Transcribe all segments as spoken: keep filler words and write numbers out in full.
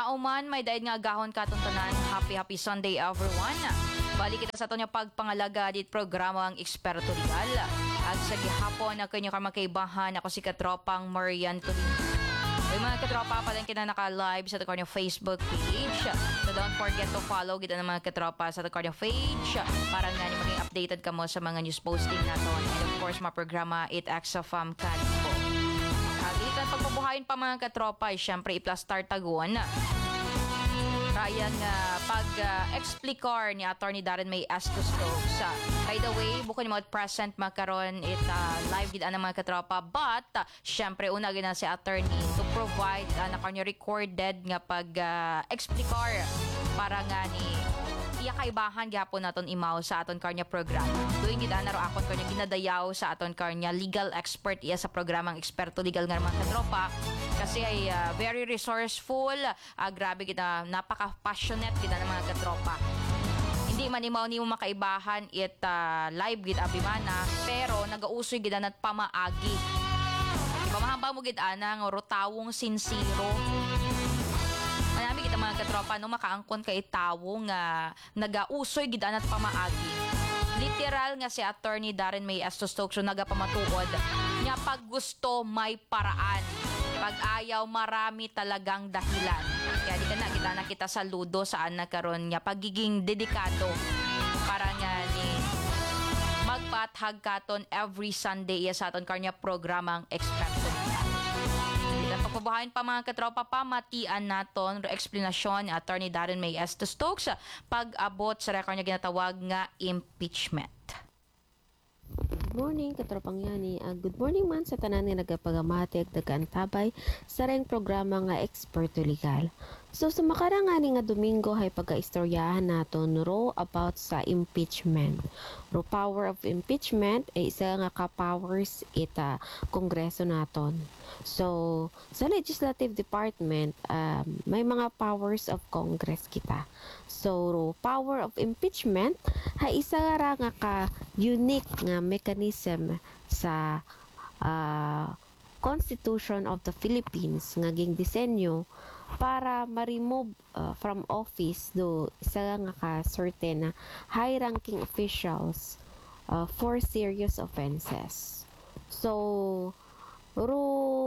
Sao man, may daig nga agahon katuntanan. Happy, happy Sunday, everyone. Balik kita sa ito niya pagpangalaga dit programa ang Eksperto Legal. At sa gihapon na kanyo ka makaibahan, ako si Katropang Marian Tolino. May mga katropa pa din kita naka-live sa takor niyo Facebook page. So don't forget to follow kita ng mga katropa sa takor niyo page para nga ni maging updated ka mo sa mga news posting naton. And of course, mga programa it acts of um, Kanpo. At ilitan pagpabuhayin pa mga katropa, ay syempre i-plus start tagon. Ryan uh, pag-explicor uh, ni Attorney Darren May Estos Stokes. Uh, by the way, bukod ni mga present makaron it uh, live gid ang mga katropa. But, uh, syempre, una gina si Attorney to provide uh, na kanyo recorded nga pag-explicor uh, para nga ni iya kaibahan gyapon naton imaw sa aton karnya programa. Doon gid na ro akon karnya ginadayaw sa aton karnya legal expert iya sa programang Eksperto Legal nga mga katropa. Kasi ay uh, very resourceful, uh, grabe kita, napaka-passionate kita ng mga katropa. Hindi man imaw ni mo makaibahan it uh, live gid abimana, pero nagausoy gid nat pamaagi. Pamahamba mo gid ana nga rotawong sinsiro. Manami kita mga katropa no makaangkon kay tawo nga nagausoy gid anat pamaagi. Literal nga si Attorney Darren May Estos Stokes so nagapamatuod nya pag gusto may paraan. Pag ayaw, marami talagang dahilan. Kaya di ka na, kita na kita saludo saan na karon niya. Pagiging dedikado para nga ni magpathag katon every Sunday iya sa aton karnya programang Eksperto Legal. Kita pagpabuhayin pa mga katropa pa, matian naton explanation ni Attorney Darren May Estos Stokes pag-abot sa record niya ginatawag nga impeachment. Good morning, katropang yani. Uh, good morning man sa tanan nga nagapagamati ag nagaantabay sa reng programa nga Eksperto Legal. So sa makarang ani nga Domingo hay pagaistoryahan naton ro about sa impeachment. Ro power of impeachment ay isa nga ka-powers ita kongreso naton. So sa legislative department um, may mga powers of Congress kita. So ro power of impeachment hay isa ra nga ka unique nga mechanism sa uh, Constitution of the Philippines nga ging disenyo para ma-remove uh, from office do isa nga ka certain na high-ranking officials uh, for serious offenses. So ro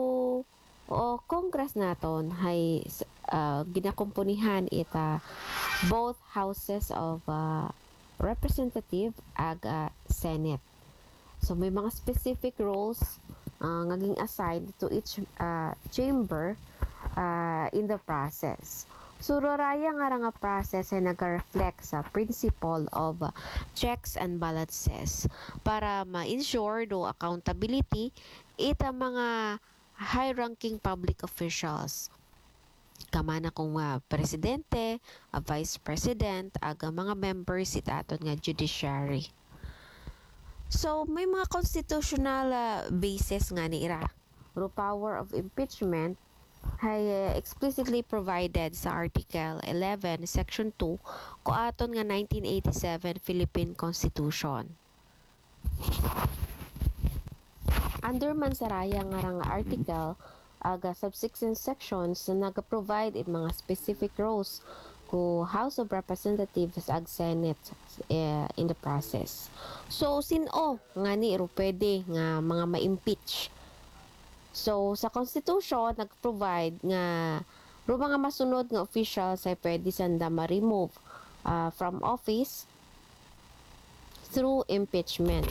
o Congress naton hay uh, ginakumpunihan ita both houses of uh, representative ag uh, Senate. So may mga specific roles uh, ngaging assigned to each uh, chamber uh, in the process. So roraya nga nga process ay nag-reflect sa principle of uh, checks and balances para ma-ensure do accountability ita mga high-ranking public officials. Kamana kung uh, presidente, uh, vice president, aga mga members itaton nga judiciary. So, may mga constitutional uh, basis nga ni ira. Ro power of impeachment hay uh, explicitly provided sa Article eleven, Section two ko aton nga nineteen eighty-seven Philippine Constitution. Under man sa raya nga nga article, aga subsequent sections na naga-provide in mga specific roles ko House of Representatives ag Senate uh, in the process. So sino nga ni ro pwede nga mga ma-impeach. So sa Constitution nag-provide nga ro mga masunod nga officials ay pwede sanda ma-remove uh, from office through impeachment.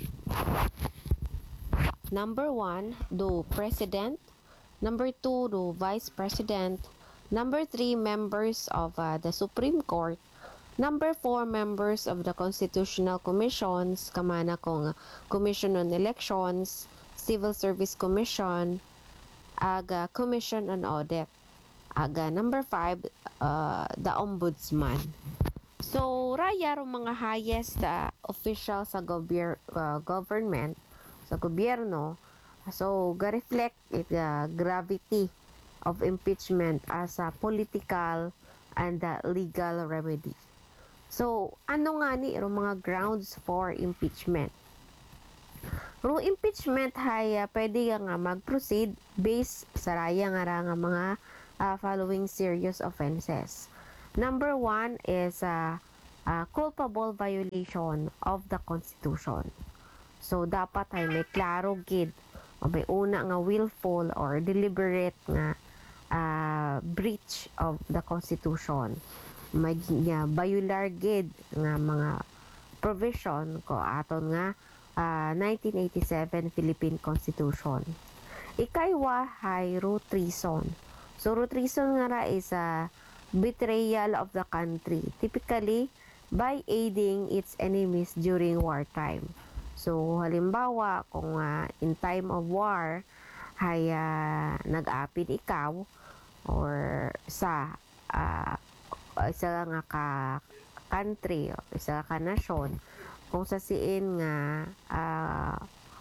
Number one, do President. Number two, do Vice President. Number three, members of uh, the Supreme Court. Number four, members of the Constitutional Commissions, kamana kong Commission on Elections, Civil Service Commission, aga Commission on Audit. Aga number five, uh, the Ombudsman. So, raya ro mga highest uh, official sa gobier, uh, government, sa gobyerno. So, ga-reflect it the uh, gravity of impeachment as a political and uh, legal remedy. So, ano nga ni ro mga grounds for impeachment? Ro impeachment hay uh, pwede nga mag-proceed based sa raya nga ra nga mga uh, following serious offenses. Number one is uh, uh, culpable violation of the Constitution. So, dapat ay may klaro gid o may una nga willful or deliberate nga uh, breach of the Constitution. May nga violar gid nga mga provision ko aton nga uh, nineteen eighty-seven Philippine Constitution. Ikaywa hay root treason. So root treason nga ra is a betrayal of the country, typically by aiding its enemies during wartime. So halimbawa kung uh, in time of war hay uh, nag-apid ikaw or sa uh, isa nga ka country o isa ka nasyon kung sa siin nga uh,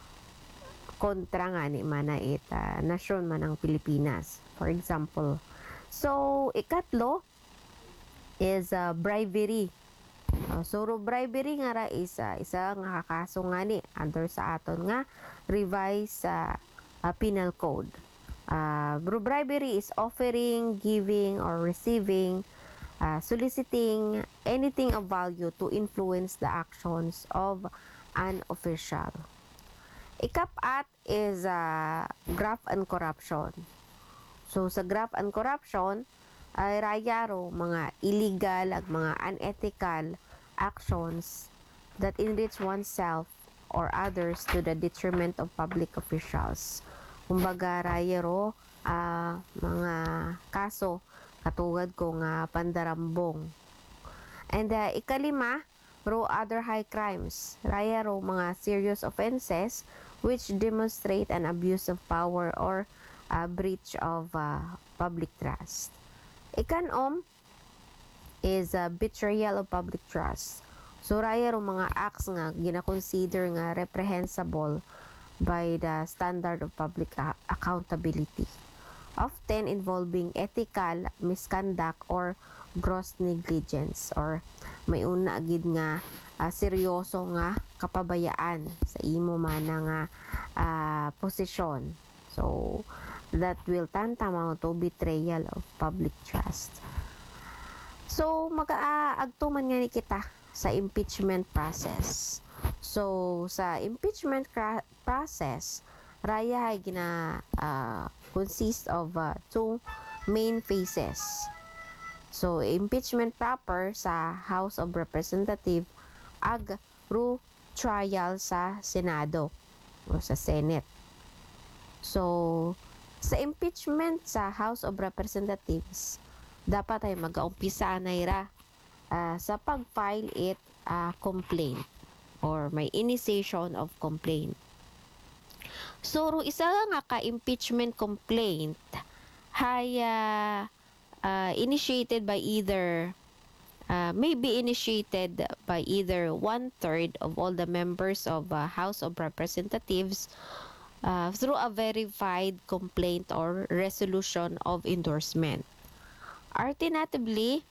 kontra nga ni manait uh, nasyon man ang Pilipinas, for example. So ikatlo is uh, bribery. Uh, so bribery nga ra is uh, isa nga kakaso nga ni under sa aton nga revised uh, uh, penal code. Uh, bribery is offering, giving, or receiving, uh, soliciting anything of value to influence the actions of an official. Ikapat is uh, graft and corruption. So sa graft and corruption ay rayaro mga illegal at mga unethical actions that enrich oneself or others to the detriment of public officials. Kumbaga rayaro uh, mga kaso katugad ko nga pandarambong. And uh, ikalima, ro other high crimes. Rayaro mga serious offenses which demonstrate an abuse of power or a breach of uh, public trust. Ikanom is a betrayal of public trust. So rayaro mga acts nga gina-consider nga reprehensible by the standard of public accountability, often involving ethical misconduct or gross negligence, or may una gid nga uh, seryoso nga kapabayaan sa imo man nga uh, posisyon. So that will tantamount to betrayal of public trust. So mag-aagto man nga ni kita sa impeachment process. So sa impeachment process, raya ay gina uh, consist of uh, two main phases. So impeachment proper sa House of Representatives ag ru trial sa Senado o sa Senate. So sa impeachment sa House of Representatives, dapat ay mag-aumpisa na ira uh, sa pag-file it uh, complaint or may initiation of complaint. So, ro isa nga ka-impeachment complaint hay uh, uh, initiated by either uh, may be initiated by either one-third of all the members of uh, House of Representatives uh, through a verified complaint or resolution of endorsement. Alternatively,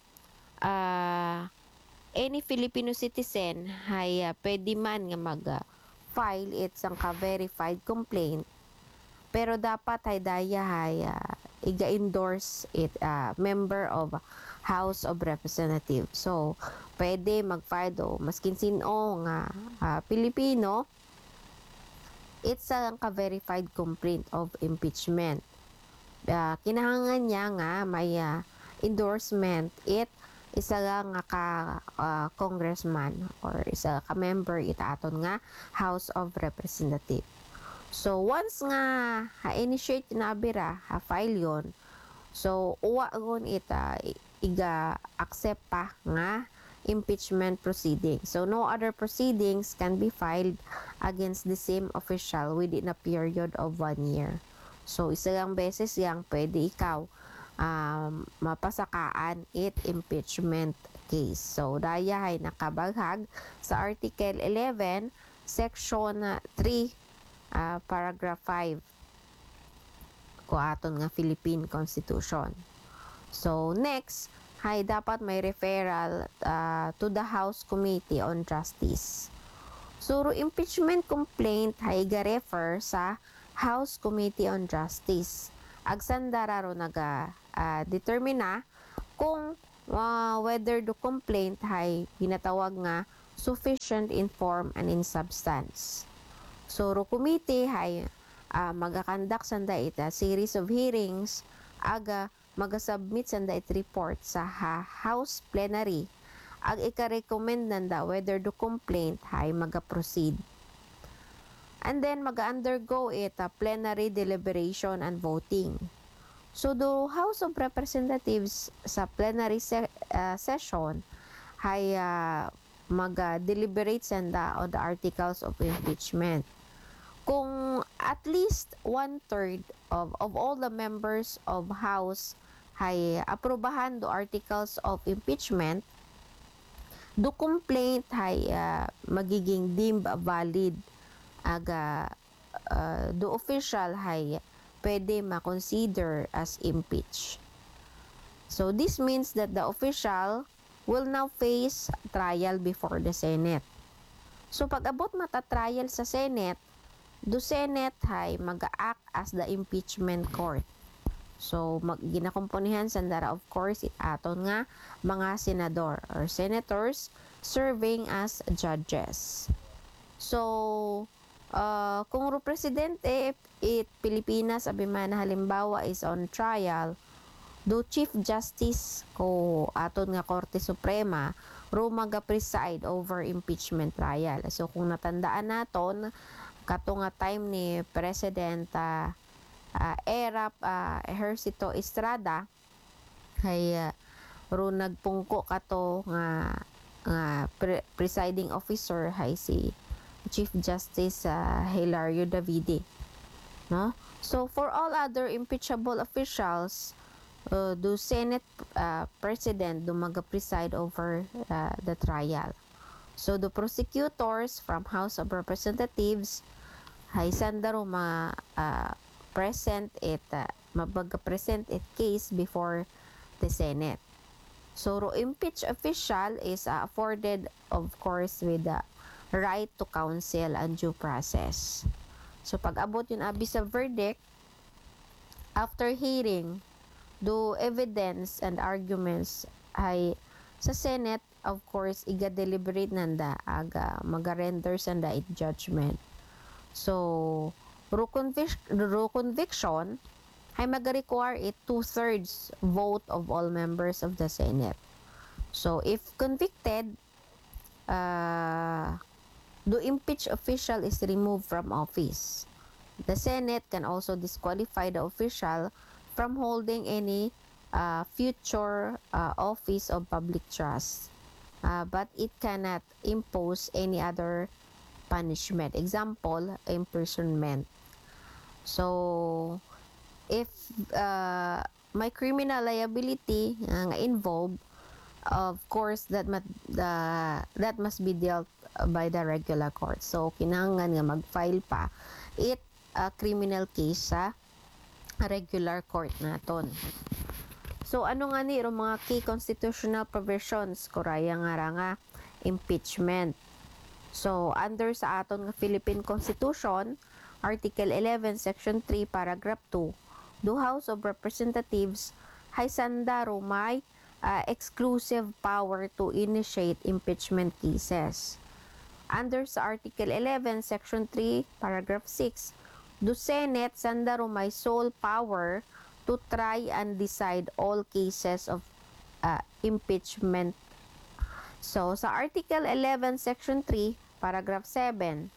uh, any Filipino citizen hay uh, pwede man nga mag uh, file it sang ka-verified complaint, pero dapat ay daya hay uh, iga-endorse it uh, member of House of Representatives. So pwede mag-file do maskin sino nga uh, Pilipino, it's ang ka-verified complaint of impeachment. Uh, kinahanglan niya nga may uh, endorsement it isa nga ka uh, congressman or isa ka member ita aton nga House of Representatives. So once nga ha-initiate na bira, ha-file yon, so uwa gon ita iga accept pa nga impeachment proceeding. So no other proceedings can be filed against the same official within a period of one year. So isa lang beses yang pwede ikaw Um, mapasakaan it impeachment case. So daya ay nakabaghag sa Article eleven, Section three, uh, Paragraph five ko aton nga Philippine Constitution. So next, hay dapat may referral uh, to the House Committee on Justice. So impeachment complaint hay ga-refer sa House Committee on Justice agsanda ro naga uh, determina kung uh, whether the complaint hay ginatawag nga sufficient in form and in substance. So ro committee hay uh, magakandak sanda ita series of hearings aga magasubmit sanda it report sa ha, House plenary ag ika-recommend nanda whether the complaint hay maga-proceed. And then maga-undergo it a plenary deliberation and voting. So the House of Representatives sa plenary se- uh, session hay uh, mag-deliberate sanda on the articles of impeachment. Kung at least one-third of, of all the members of House hay aprobahan the articles of impeachment, the complaint hay uh, magiging deemed valid aga uh, the official hay pwede ma-consider as impeach. So this means that the official will now face trial before the Senate. So pag abot mata-trial sa Senate, the Senate hay mag-act as the impeachment court. So mag ginakomponihan sandara of course it aton nga mga senador or senators serving as judges. So Uh, kung ro presidente it Pilipinas abiman halimbawa is on trial, do Chief Justice ko aton nga Korte Suprema ro maga-preside over impeachment trial. So kung natandaan naton kato nga time ni President uh, uh, Erap uh, Ejercito Estrada hay uh, ro nagpungko kato nga nga pre- presiding officer hay si Chief Justice uh, Hilario Davide, no? So for all other impeachable officials, uh, the Senate uh, President do maga-preside over uh, the trial. So the prosecutors from House of Representatives hay sandaro ma uh, present it uh, mabaga-present it case before the Senate. So ro impeach official is uh, afforded of course with the uh, right to counsel and due process. So pag abot yun abi sa verdict, after hearing, do evidence and arguments ay sa Senate of course iga-deliberate nanda aga maga-render sanda it judgment. So ro convic- ro conviction ay maga-require it two-thirds vote of all members of the Senate. So if convicted, uh, the impeached official is removed from office. The Senate can also disqualify the official from holding any uh, future uh, office of public trust, uh, but it cannot impose any other punishment. Example, imprisonment. So, if uh, may criminal liability uh, involved, of course that mat, the that must be dealt by the regular court. So kinahanglan nga mag-file pa it a criminal case sa regular court naton. So ano nga ni mga key constitutional provisions kuraya nga ra nga impeachment. So under sa aton nga Philippine Constitution, Article eleven Section three Paragraph two, the House of Representatives hay sandaro may uh, exclusive power to initiate impeachment cases. Under sa Article eleven Section three Paragraph six, the Senate sandaro may sole power to try and decide all cases of uh, impeachment. So sa Article eleven Section three Paragraph seven,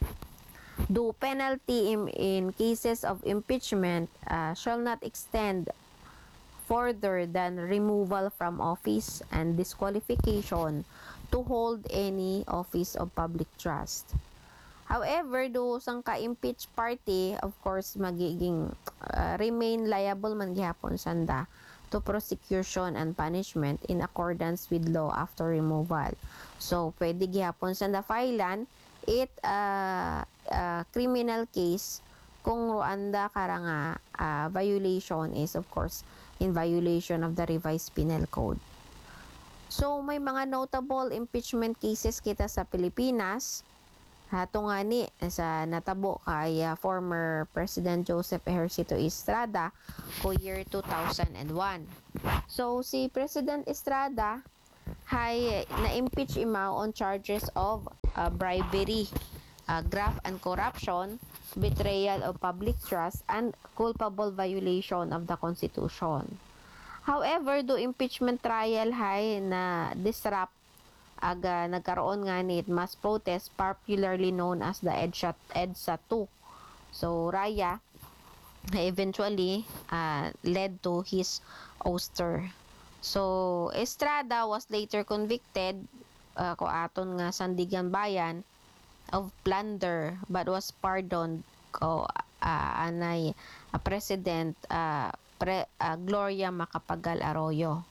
the penalty in, in cases of impeachment uh, shall not extend further than removal from office and disqualification to hold any office of public trust. However, do sang ka-impeach party, of course, magiging uh, remain liable man gihapon sanda to prosecution and punishment in accordance with law after removal. So, pwede gihapon sanda filean it uh, uh, criminal case kung ruanda karanga uh, violation is of course in violation of the revised penal code. So, may mga notable impeachment cases kita sa Pilipinas. Hato nga ni sa natabo kay uh, former President Joseph Ejercito Estrada ko year two thousand one. So si President Estrada hay na-impeach imaw on charges of uh, bribery, uh, graft and corruption, betrayal of public trust, and culpable violation of the Constitution. However, do impeachment trial hay na disrupt aga nagkaroon nga ni mass protest popularly known as the EDSA EDSA two. So Raya eventually uh, led to his ouster. So Estrada was later convicted uh, ko aton nga Sandigan Bayan of plunder but was pardoned ko uh, anay uh, President uh, pre, uh, Gloria Macapagal Arroyo.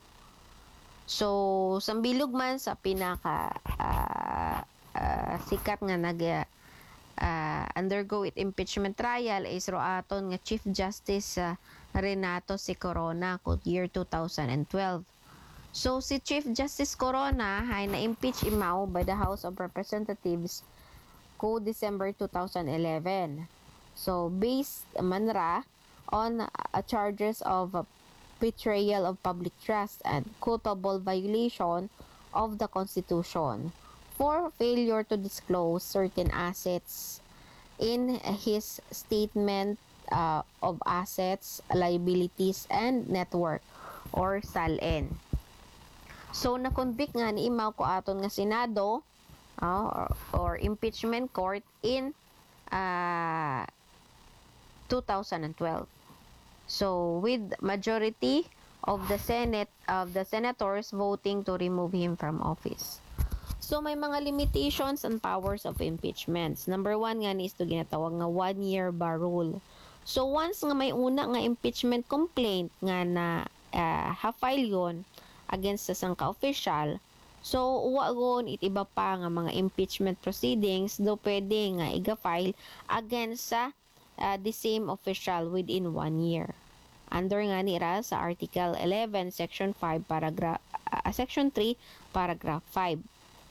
So, sambilog man sa pinaka uh, uh, sikat nga nag uh, undergo it impeachment trial is roaton nga Chief Justice uh, Renato C. Corona ko year two thousand twelve. So, si Chief Justice Corona ay na-impeach imaw by the House of Representatives ko December two thousand eleven. So, based man ra on uh, charges of uh, betrayal of public trust and culpable violation of the Constitution for failure to disclose certain assets in his statement uh, of assets, liabilities, and network or S A L N. So, na-convict nga ni imaw ko aton nga Senado uh, or, or impeachment court in uh, two thousand twelve. So, with majority of the Senate, of the senators voting to remove him from office. So, may mga limitations and powers of impeachments. Number one nga is to ginatawag nga one-year bar rule. So, once nga may una nga impeachment complaint nga na uh, ha-file yun against sa sangka official, so, uwagon it iba pa nga mga impeachment proceedings do pwede nga iga-file against sa Uh, the same official within one year. Under nga nira sa Article eleven, Section five, paragraph, uh, Section three, Paragraph five.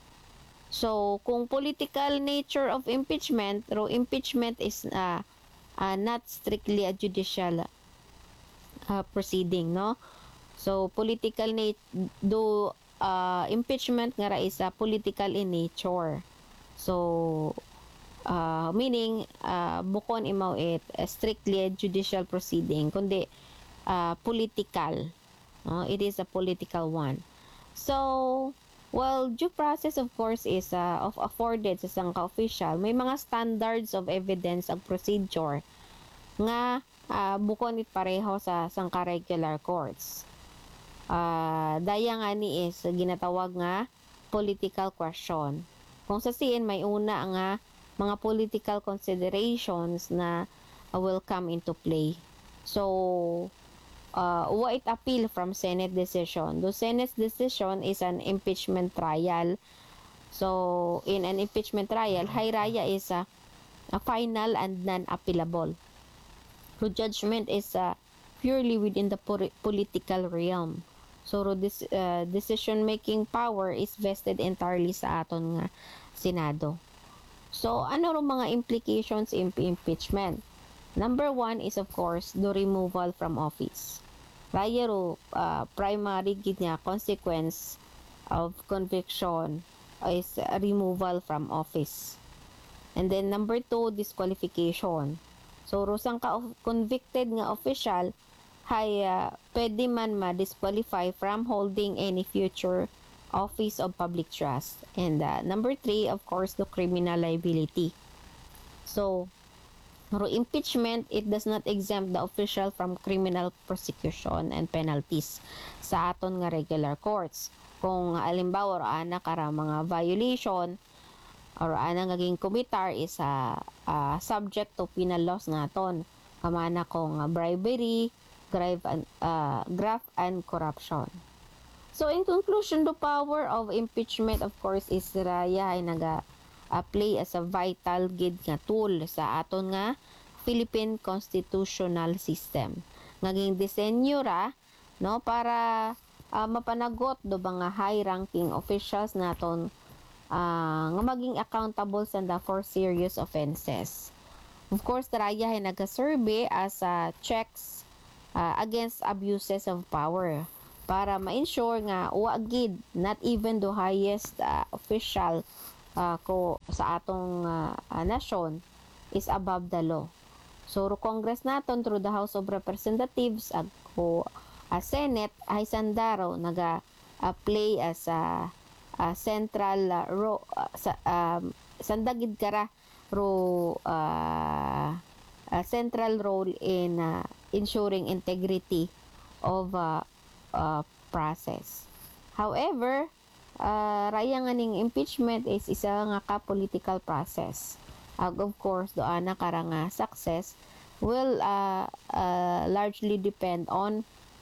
So, kung political nature of impeachment, ro impeachment is uh, uh, not strictly a judicial uh, proceeding, no? So, political nat do uh, impeachment nga ra is uh, political in nature. So, Uh, meaning, uh, bukon imaw it uh, strictly a judicial proceeding, kundi uh, political. Uh, it is a political one. So, well, due process of course is uh, of afforded sa sangka official. May mga standards of evidence of procedure nga uh, bukon it pareho sa sangka regular courts. Uh, daya nga ni is ginatawag nga political question. Kung sa siin may una nga mga political considerations na uh, will come into play. So, uh, what it appeal from Senate decision? The Senate's decision is an impeachment trial. So, in an impeachment trial, high raya is a, a final and non-appealable. The judgment is uh, purely within the political realm. So, this uh, decision-making power is vested entirely sa aton nga Senado. So, ano ro mga implications in impeachment? Number one is, of course, the removal from office. Raya ro, uh, primary gid niya consequence of conviction is removal from office. And then, number two, disqualification. So, rosang ka convicted nga official, hay uh, pwede man ma-disqualify from holding any future office of public trust. And uh, number three, of course, the criminal liability. So, through impeachment, it does not exempt the official from criminal prosecution and penalties sa aton nga regular courts. Kung alimbawa, ana kara mga violation or ana ngaging kumitar is uh, uh, subject to penal laws naton. Kamana kong uh, bribery, grave and, uh, graft and corruption. So, in conclusion, the power of impeachment, of course, is raya ay naga uh, play as a vital gid nga tool sa aton nga Philippine constitutional system. Ngaging disenyo ra, no, para uh, mapanagot do ba nga high-ranking officials naton ah, nga maging accountable sanda for serious offenses. Of course, daraya ay nag-survey as a checks ah, against abuses of power para ma-ensure nga wagid not even the highest ah, official ah, ko sa atong ah, ah, nasyon is above the law. So, ro Congress naton through the House of Representatives ag ko a Senate ay sandaro naga ah, play as a ah, central ah, ro ah, sa um, sandagid kara ro ah, a central role in ah, ensuring integrity of ah, ah, process. However, uh, raya nga ning impeachment is isa nga ka political process. Ag of course, doana kara nga success will uh, uh, largely depend on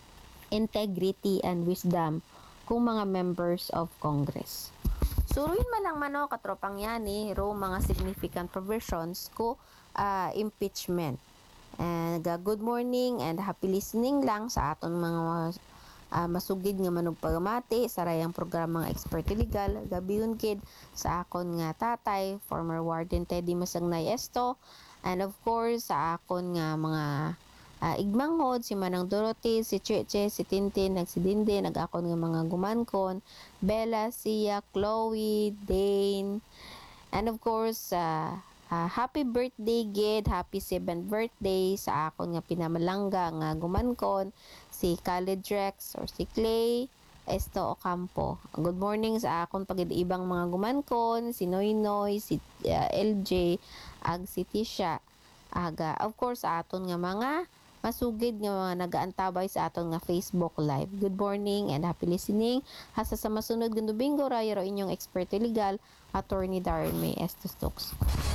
integrity and wisdom kung mga members of Congress. Suruin man lang mano katropang yani ro mga significant provisions ko uh, impeachment. And uh, good morning and happy listening lang sa aton mga uh, masugid nga manog pagamati sa rayang programang Expert Legal. Gabiyon kid sa akon nga tatay, former Warden Teddy Masagnay Esto, and of course sa akon nga mga uh, igmanghod, si Manang Dorothy, si Cheche, si Tintin, nagsidinde, nag-akon nga mga gumankon, Bella, Sia, Chloe, Dane, and of course uh, uh, happy birthday gid, happy seventh birthday sa akon nga pinamalangga nga gumankon, si Khaled Rex or si Clay Esto Ocampo. Good morning sa akon pagid ibang mga gumankon, si Noy Noy, si uh, L J, ag si Tisha. Aga, of course sa aton nga mga masugid nga mga nagaantabay sa aton nga Facebook Live. Good morning and happy listening. Hasta sa masunod nga Domingo, raya ro inyong Expert Legal, Attorney Darren May Estos Stokes.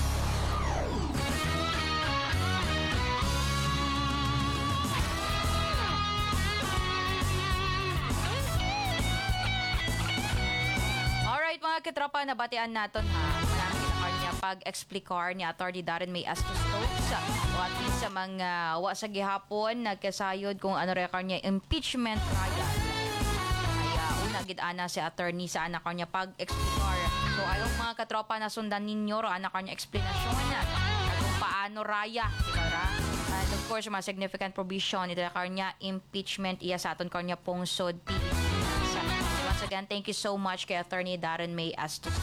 Alright mga katropa, nabatian naton ha. Marami kinakar niya pag-explikar ni Attorney Darren May Estos Stokes o at least sa mga wa sa gihapon nagkasayod kung ano record niya impeachment trial. Kaya una gid ana si attorney sa anak niya pag-explikar. So ayong mga katropa na sundan ninyo ro anak niya explanation na kung paano raya kara. And of course mga significant provision ito record niya impeachment iya sa aton kanya pungsod Pilipinas. Once again, thank you so much kay Attorney Darren May Estos.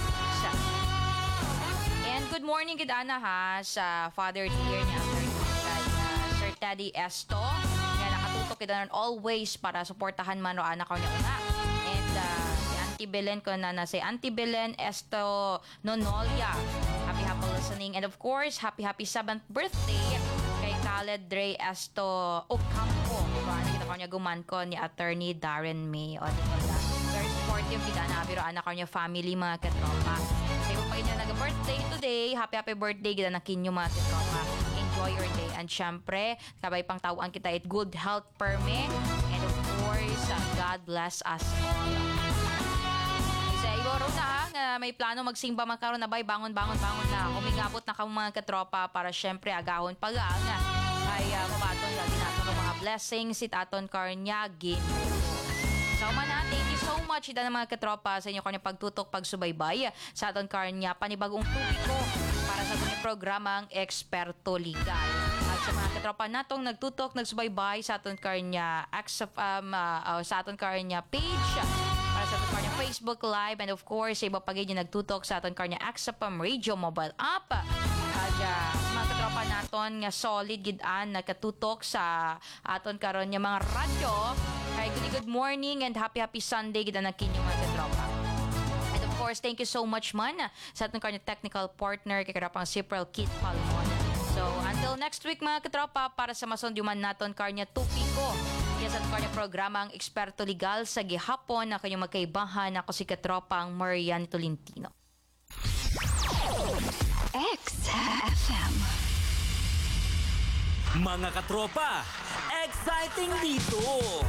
And good morning gid ana ha sa father dear niya Attorney kay uh, Sir Teddy Esto. Nga nakatutok kita ron always para suportahan man ro anak ko niya una. And uh, si Auntie Belen ko na na si Auntie Belen Esto Nonolia. Happy happy listening and of course, happy happy seventh birthday kay Khaled Dre Esto Ocampo. Ano kita ko niya guman ko ni Attorney Darren May. O di ba? Very supportive kita na biro anak ko niya family mga katropa. Sa iyo pa niya nag-birthday today. Happy happy birthday kita na kinyo mga katropa. Enjoy your day. And syempre, kabay pang tawaan kita it good health perme. And of course, uh, God bless us all. Sa iyo ro na ha, nga may plano magsimba magkaroon na bay bangon-bangon bangon na. Kumingabot na ka mga katropa para syempre agahon pagang. Kaya mabaton lagi natin ng mga blessings it aton karnyagin. So man ha, thank you so much ida ng mga katropa sa inyo kanya pagtutok, pagsubaybay sa aton karnya panibagong tubiko para sa ating programang Eksperto Legal. At sa mga katropa natong nagtutok, nagsubaybay sa aton karnya um, uh, uh, sa aton karnya page para sa aton karnya Facebook Live and of course sa iba pagay niya nagtutok sa aton karnya Axapam Radio mobile app. At uh, mga katropa naton nga solid gid-an nagkatutok sa aton karon nga mga radyo. Hi, good, good morning and happy happy Sunday gid na kinyo mga katropa. And of course, thank you so much man sa ating kanya technical partner kay karapang Ciprel Kit Palmon. So, until next week mga katropa para sa masondyuman naton karnya tupiko. Yes, at kanya programang Eksperto Legal sa gihapon na kanyang magkaibahan ako si katropang Marian Tolentino. X F M. Mga katropa, exciting dito!